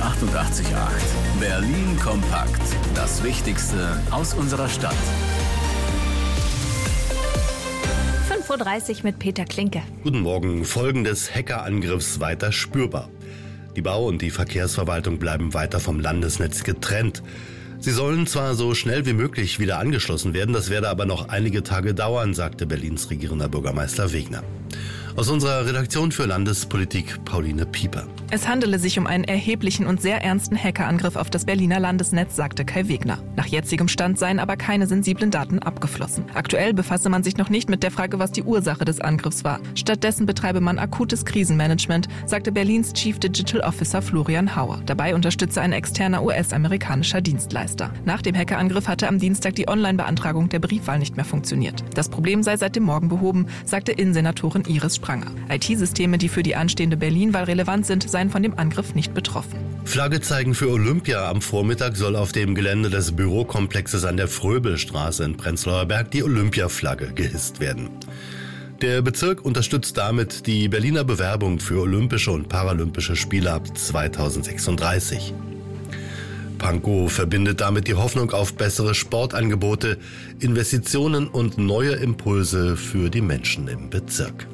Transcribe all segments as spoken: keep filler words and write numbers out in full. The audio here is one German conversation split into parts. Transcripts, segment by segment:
achtundachtzig Komma acht. Berlin kompakt. Das Wichtigste aus unserer Stadt. fünf Uhr dreißig mit Peter Klinke. Guten Morgen. Folgen des Hackerangriffs weiter spürbar. Die Bau- und die Verkehrsverwaltung bleiben weiter vom Landesnetz getrennt. Sie sollen zwar so schnell wie möglich wieder angeschlossen werden, das werde aber noch einige Tage dauern, sagte Berlins regierender Bürgermeister Wegner. Aus unserer Redaktion für Landespolitik Pauline Pieper. Es handele sich um einen erheblichen und sehr ernsten Hackerangriff auf das Berliner Landesnetz, sagte Kai Wegner. Nach jetzigem Stand seien aber keine sensiblen Daten abgeflossen. Aktuell befasse man sich noch nicht mit der Frage, was die Ursache des Angriffs war. Stattdessen betreibe man akutes Krisenmanagement, sagte Berlins Chief Digital Officer Florian Hauer. Dabei unterstütze ein externer U S-amerikanischer Dienstleister. Nach dem Hackerangriff hatte am Dienstag die Online-Beantragung der Briefwahl nicht mehr funktioniert. Das Problem sei seit dem Morgen behoben, sagte Innensenatorin Iris Spranger. I T-Systeme, die für die anstehende Berlin-Wahl relevant sind, seien von dem Angriff nicht betroffen. Flagge zeigen für Olympia. Am Vormittag soll auf dem Gelände des Bürokomplexes an der Fröbelstraße in Prenzlauer Berg die Olympiaflagge gehisst werden. Der Bezirk unterstützt damit die Berliner Bewerbung für Olympische und Paralympische Spiele ab zweitausendsechsunddreißig. Pankow verbindet damit die Hoffnung auf bessere Sportangebote, Investitionen und neue Impulse für die Menschen im Bezirk.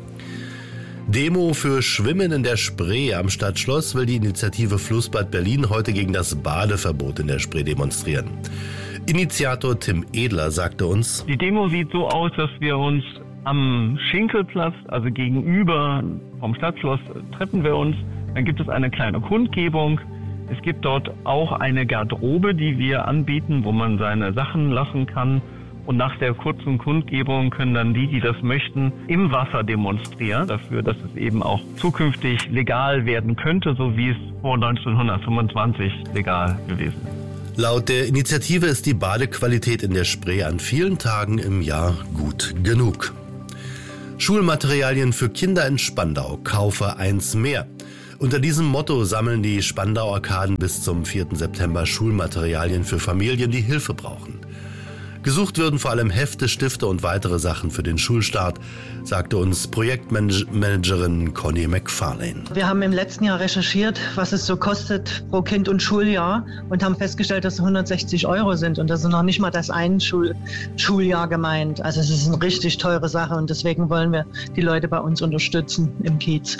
Demo für Schwimmen in der Spree. Am Stadtschloss will die Initiative Flussbad Berlin heute gegen das Badeverbot in der Spree demonstrieren. Initiator Tim Edler sagte uns: Die Demo sieht so aus, dass wir uns am Schinkelplatz, also gegenüber vom Stadtschloss, treffen wir uns. Dann gibt es eine kleine Kundgebung. Es gibt dort auch eine Garderobe, die wir anbieten, wo man seine Sachen lassen kann. Und nach der kurzen Kundgebung können dann die, die das möchten, im Wasser demonstrieren. Dafür, dass es eben auch zukünftig legal werden könnte, so wie es vor neunzehnhundertfünfundzwanzig legal gewesen ist. Laut der Initiative ist die Badequalität in der Spree an vielen Tagen im Jahr gut genug. Schulmaterialien für Kinder in Spandau. Kaufe eins mehr. Unter diesem Motto sammeln die Spandau Arkaden bis zum vierten September Schulmaterialien für Familien, die Hilfe brauchen. Gesucht würden vor allem Hefte, Stifte und weitere Sachen für den Schulstart, sagte uns Projektmanagerin Conny McFarlane. Wir haben im letzten Jahr recherchiert, was es so kostet pro Kind und Schuljahr und haben festgestellt, dass es hundertsechzig Euro sind. Und das ist noch nicht mal das ein Schul- Schuljahr gemeint. Also es ist eine richtig teure Sache und deswegen wollen wir die Leute bei uns unterstützen im Kiez.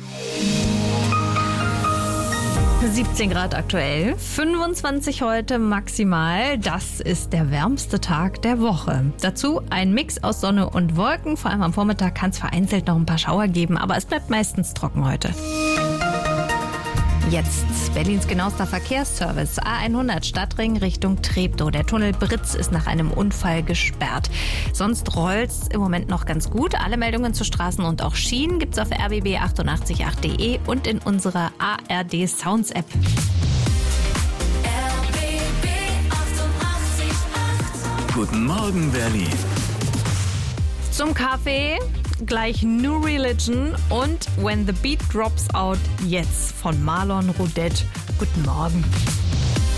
siebzehn Grad aktuell, fünfundzwanzig heute maximal. Das ist der wärmste Tag der Woche. Dazu ein Mix aus Sonne und Wolken. Vor allem am Vormittag kann es vereinzelt noch ein paar Schauer geben, aber es bleibt meistens trocken heute. Jetzt Berlins genauester Verkehrsservice. A hundert Stadtring Richtung Treptow. Der Tunnel Britz ist nach einem Unfall gesperrt. Sonst rollt's im Moment noch ganz gut. Alle Meldungen zu Straßen und auch Schienen gibt's auf r b b achtundachtzig Komma acht punkt de und in unserer A R D Sounds App. R B B achtundachtzig Komma acht. Guten Morgen, Berlin. Zum Kaffee gleich New Religion und When the Beat Drops Out jetzt von Marlon Rodet. Guten Morgen.